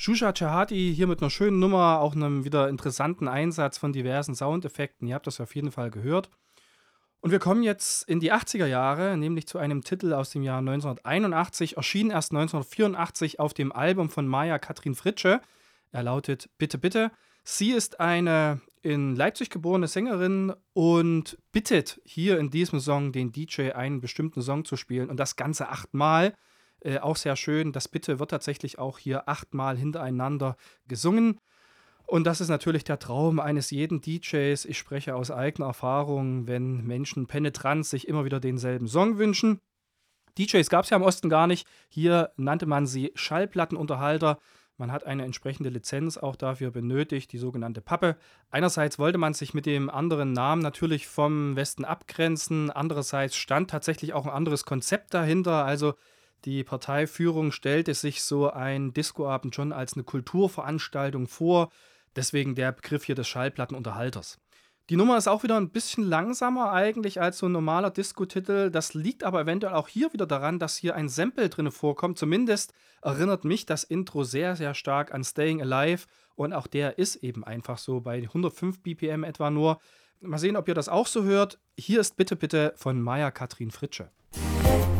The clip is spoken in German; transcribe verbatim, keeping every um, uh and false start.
Shusha Chahati hier mit einer schönen Nummer, auch einem wieder interessanten Einsatz von diversen Soundeffekten. Ihr habt das auf jeden Fall gehört. Und wir kommen jetzt in die achtziger Jahre, nämlich zu einem Titel aus dem Jahr neunzehnhunderteinundachtzig, erschien erst neunzehnhundertvierundachtzig auf dem Album von Maja Katrin Fritsche. Er lautet Bitte, bitte. Sie ist eine in Leipzig geborene Sängerin und bittet hier in diesem Song den D J einen bestimmten Song zu spielen und das Ganze achtmal. Äh, auch sehr schön, das Bitte wird tatsächlich auch hier achtmal hintereinander gesungen. Und das ist natürlich der Traum eines jeden D Js. Ich spreche aus eigener Erfahrung, wenn Menschen penetrant sich immer wieder denselben Song wünschen. D Js gab es ja im Osten gar nicht. Hier nannte man sie Schallplattenunterhalter. Man hat eine entsprechende Lizenz auch dafür benötigt, die sogenannte Pappe. Einerseits wollte man sich mit dem anderen Namen natürlich vom Westen abgrenzen. Andererseits stand tatsächlich auch ein anderes Konzept dahinter. Also die Parteiführung stellte sich so ein Discoabend schon als eine Kulturveranstaltung vor. Deswegen der Begriff hier des Schallplattenunterhalters. Die Nummer ist auch wieder ein bisschen langsamer eigentlich als so ein normaler Disco-Titel. Das liegt aber eventuell auch hier wieder daran, dass hier ein Sample drin vorkommt. Zumindest erinnert mich das Intro sehr, sehr stark an Staying Alive. Und auch der ist eben einfach so bei hundertfünf B P M etwa nur. Mal sehen, ob ihr das auch so hört. Hier ist Bitte, bitte von Maja Katrin Fritsche.